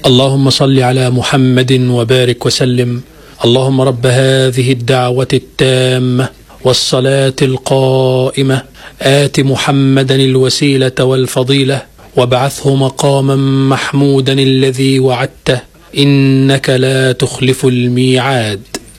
اللهم صل على محمد وبارك وسلم. اللهم رب هذه الدعوة التامة والصلاة القائمة آت محمدا الوسيلة والفضيلة وابعثه مقاما محمودا الذي وعدته إنك لا تخلف الميعاد.